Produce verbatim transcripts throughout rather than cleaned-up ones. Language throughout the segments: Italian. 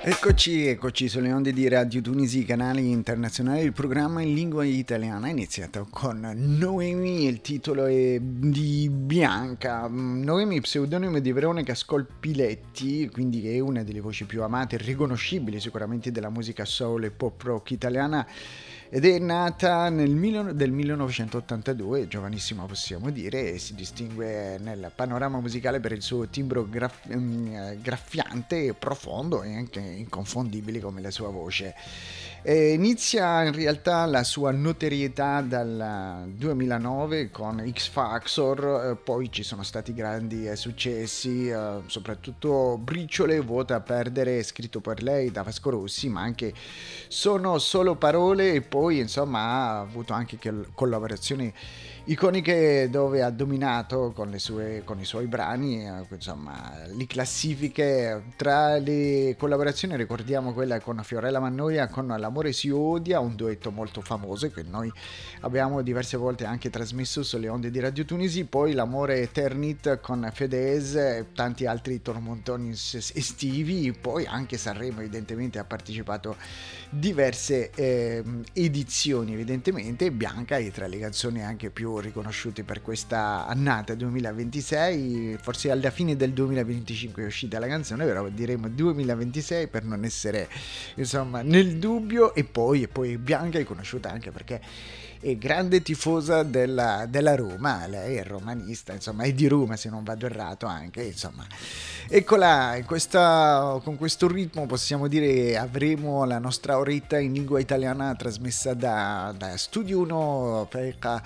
Eccoci, eccoci sulle onde di Radio Tunisi, canali internazionali. Il programma in lingua italiana è iniziato con Noemi, il titolo è di Bianca. Noemi, pseudonimo di Veronica Scolpiletti, quindi è una delle voci più amate e riconoscibili sicuramente della musica soul e pop rock italiana, ed è nata nel mil- del millenovecentottantadue, giovanissima possiamo dire, e si distingue nel panorama musicale per il suo timbro graff- ehm, graffiante, profondo e anche inconfondibile come la sua voce. E inizia in realtà la sua notorietà dal duemilanove con X Factor, eh, poi ci sono stati grandi eh, successi, eh, soprattutto Briciole, Vuota a perdere, scritto per lei da Vasco Rossi, ma anche Sono solo parole, e poi insomma ha avuto anche collaborazioni iconiche dove ha dominato con, le sue, con i suoi brani, eh, insomma le classifiche. Tra le collaborazioni ricordiamo quella con Fiorella Mannoia con L'amore si odia, un duetto molto famoso che noi abbiamo diverse volte anche trasmesso sulle onde di Radio Tunisi, poi L'amore Eternit con Fedez e tanti altri tormentoni estivi, poi anche Sanremo evidentemente ha partecipato diverse eh, edizioni evidentemente. Bianca è tra le canzoni anche più riconosciute per questa annata duemilaventisei, forse alla fine del duemilaventicinque è uscita la canzone, però diremo duemilaventisei per non essere insomma nel dubbio. E poi, e poi Bianca è conosciuta anche perché è grande tifosa della, della Roma, lei è romanista, insomma è di Roma se non vado errato anche, insomma eccola, in questa, con questo ritmo possiamo dire avremo la nostra oretta in lingua italiana trasmessa da, da Studio uno Feca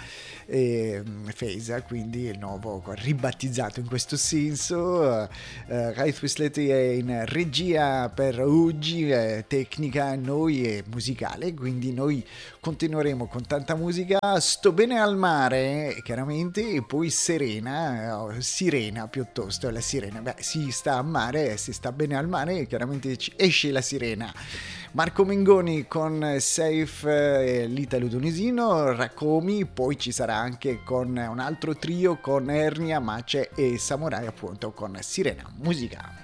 e Fesa, quindi il nuovo ribattezzato in questo senso. uh, Rai Twisletti è in regia per oggi, eh, tecnica, noi è musicale, quindi noi continueremo con tanta musica. Sto bene al mare chiaramente, e poi Serena, eh, Sirena piuttosto, la sirena, beh si sta a mare, si sta bene al mare, chiaramente esce la sirena. Marco Mengoni con Safe, eh, l'italo tunisino, Racomi, poi ci sarà anche con un altro trio con Ernia, Mace e Samurai appunto con Sirena Musica.